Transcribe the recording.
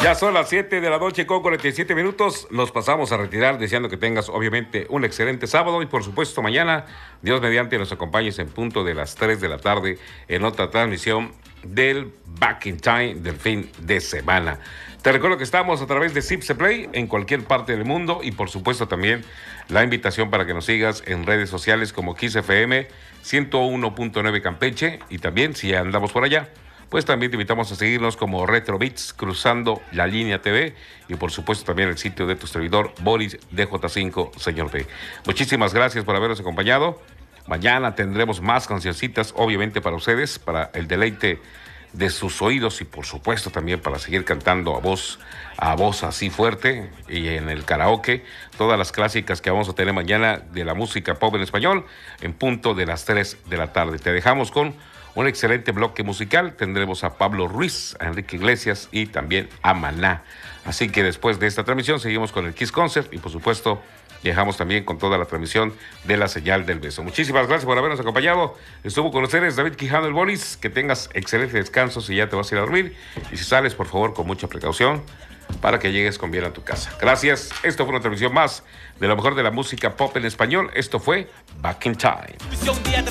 Ya son las 7 de la noche con 47 minutos. Los pasamos a retirar deseando que tengas obviamente un excelente sábado y por supuesto mañana, Dios mediante, nos acompañes en punto de las 3 de la tarde en otra transmisión del Back in Time del fin de semana. Te recuerdo que estamos a través de Zipse Play en cualquier parte del mundo y por supuesto también la invitación para que nos sigas en redes sociales como Kiss FM 101.9 Campeche y también si andamos por allá, pues también te invitamos a seguirnos como Retro Beats, Cruzando la Línea TV y por supuesto también el sitio de tu servidor Boris DJ5 Señor B. Muchísimas gracias por habernos acompañado. Mañana tendremos más cancioncitas, obviamente para ustedes, para el deleite de sus oídos y por supuesto también para seguir cantando a voz así fuerte y en el karaoke, todas las clásicas que vamos a tener mañana de la música pop en español en punto de las 3 de la tarde. Te dejamos con un excelente bloque musical. Tendremos a Pablo Ruiz, a Enrique Iglesias y también a Maná. Así que después de esta transmisión seguimos con el Kiss Concert y por supuesto dejamos también con toda la transmisión de la señal del beso. Muchísimas gracias por habernos acompañado. Estuvo con ustedes David Quijano el Bolis. Que tengas excelente descanso si ya te vas a ir a dormir. Y si sales, por favor, con mucha precaución para que llegues con bien a tu casa. Gracias. Esto fue una transmisión más de lo mejor de la música pop en español. Esto fue Back in Time.